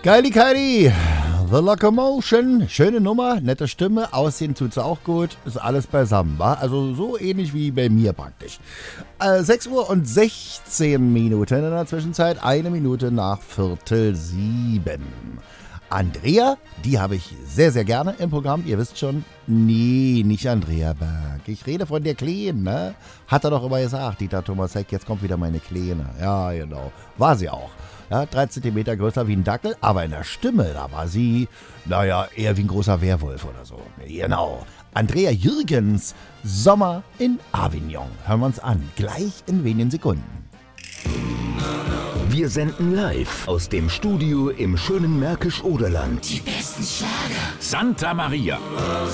Geili Kylie, The Locomotion, schöne Nummer, nette Stimme, aussehen tut's auch gut, ist alles beisammen, wa? Also so ähnlich wie bei mir praktisch. 6 Uhr und 16 Minuten in der Zwischenzeit, 1 Minute nach 6:45. Andrea, die habe ich sehr, sehr gerne im Programm, ihr wisst schon, nee, nicht Andrea Berg, ich rede von der Kleine, ne? Hat er doch immer gesagt, Dieter Thomas Heck, jetzt kommt wieder meine Kleine, ja genau, war sie auch. Ja, 3 Zentimeter größer wie ein Dackel, aber in der Stimme, da war sie, naja, eher wie ein großer Werwolf oder so. Genau. Andrea Jürgens, Sommer in Avignon. Hören wir uns an, gleich in wenigen Sekunden. Wir senden live aus dem Studio im schönen Märkisch-Oderland. Die besten Schlager. Santa Maria.